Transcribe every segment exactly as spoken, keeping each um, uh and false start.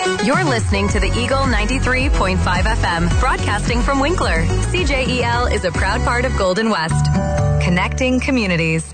You're listening to the Eagle ninety-three point five F M, broadcasting from Winkler. C J E L is a proud part of Golden West, connecting communities.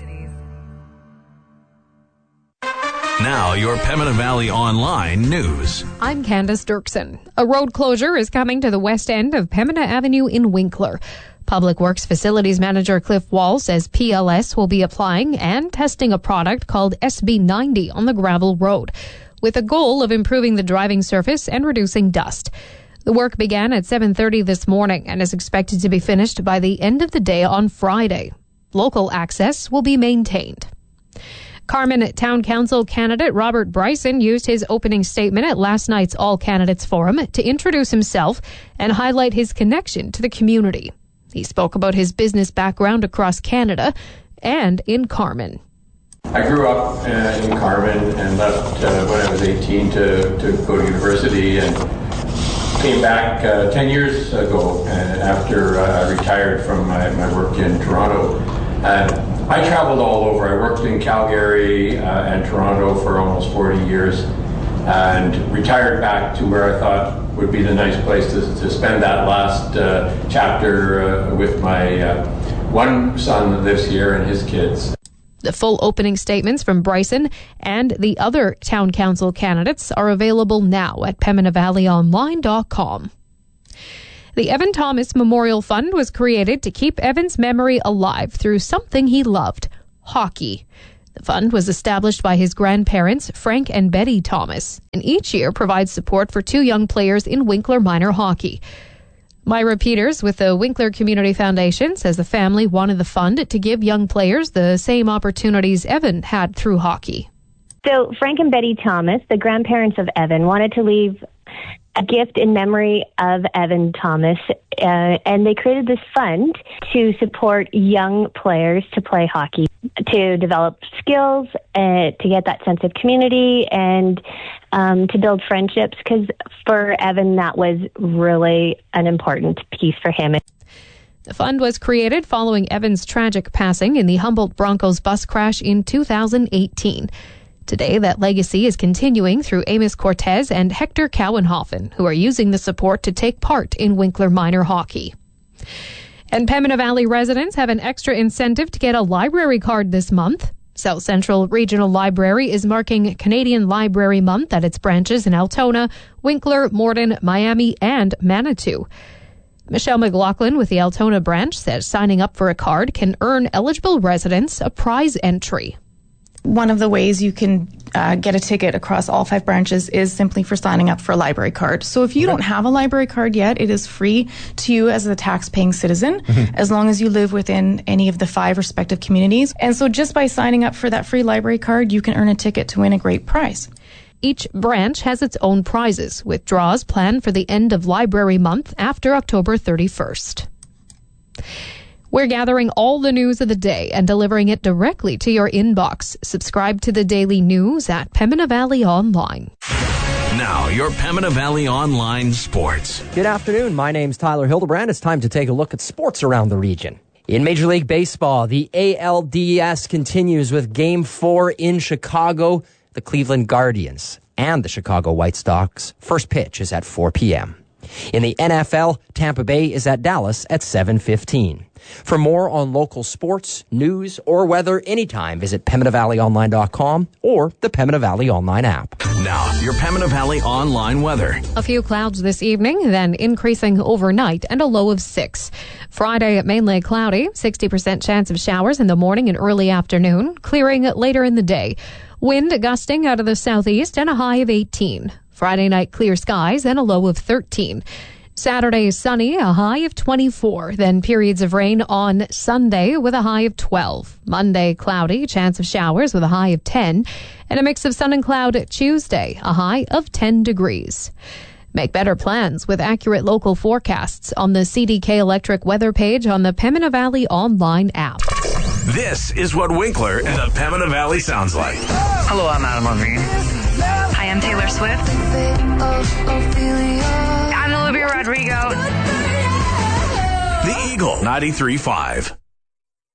Now, your Pembina Valley Online news. I'm Candace Dirksen. A road closure is coming to the west end of Pembina Avenue in Winkler. Public Works Facilities Manager Cliff Wall says P L S will be applying and testing a product called S B ninety on the gravel road, with a goal of improving the driving surface and reducing dust. The work began at seven thirty this morning and is expected to be finished by the end of the day on Friday. Local access will be maintained. Carman Town Council candidate Robert Bryson used his opening statement at last night's All Candidates Forum to introduce himself and highlight his connection to the community. He spoke about his business background across Canada and in Carman. I grew up uh, in Carman and left uh, when I was eighteen to, to go to university, and came back uh, ten years ago uh, after uh, I retired from my, my work in Toronto. Uh, I traveled all over. I worked in Calgary uh, and Toronto for almost forty years, and retired back to where I thought would be the nice place to, to spend that last uh, chapter uh, with my uh, one son that lives here and his kids. The full opening statements from Bryson and the other town council candidates are available now at pembina valley online dot com. The Evan Thomas Memorial Fund was created to keep Evan's memory alive through something he loved, hockey. The fund was established by his grandparents, Frank and Betty Thomas, and each year provides support for two young players in Winkler minor hockey. Myra Peters with the Winkler Community Foundation says the family wanted the fund to give young players the same opportunities Evan had through hockey. So Frank and Betty Thomas, the grandparents of Evan, wanted to leave a gift in memory of Evan Thomas, uh, and they created this fund to support young players to play hockey, to develop skills, uh, to get that sense of community, and um, to build friendships, because for Evan, that was really an important piece for him. The fund was created following Evan's tragic passing in the Humboldt Broncos bus crash in two thousand eighteen. Today, that legacy is continuing through Amos Cortez and Hector Cowenhofen, who are using the support to take part in Winkler minor hockey. And Pembina Valley residents have an extra incentive to get a library card this month. South Central Regional Library is marking Canadian Library Month at its branches in Altona, Winkler, Morden, Miami, and Manitou. Michelle McLaughlin with the Altona branch says signing up for a card can earn eligible residents a prize entry. One of the ways you can uh, get a ticket across all five branches is simply for signing up for a library card. So if you don't have a library card yet, it is free to you as a tax-paying citizen, mm-hmm. as long as you live within any of the five respective communities. And so just by signing up for that free library card, you can earn a ticket to win a great prize. Each branch has its own prizes, with draws planned for the end of Library Month after October thirty-first. We're gathering all the news of the day and delivering it directly to your inbox. Subscribe to the daily news at Pembina Valley Online. Now, your Pembina Valley Online sports. Good afternoon. My name's Tyler Hildebrand. It's time to take a look at sports around the region. In Major League Baseball, the A L D S continues with Game four in Chicago. The Cleveland Guardians and the Chicago White Sox. First pitch is at four p.m. In the N F L, Tampa Bay is at Dallas at seven fifteen. For more on local sports, news, or weather anytime, visit pembina valley online dot com or the Pembina Valley Online app. Now, your Pembina Valley Online weather. A few clouds this evening, then increasing overnight and a low of six. Friday, mainly cloudy, sixty percent chance of showers in the morning and early afternoon, clearing later in the day. Wind gusting out of the southeast and a high of eighteen. Friday night, clear skies and a low of thirteen. Saturday, sunny, a high of twenty-four. Then periods of rain on Sunday with a high of twelve. Monday, cloudy, chance of showers with a high of ten. And a mix of sun and cloud Tuesday, a high of ten degrees. Make better plans with accurate local forecasts on the C D K Electric weather page on the Pembina Valley Online app. This is what Winkler and the Pembina Valley sounds like. Hello, I'm Adam Levine. Hi, I'm Taylor Swift. I'm Olivia Rodrigo. The Eagle ninety-three point five.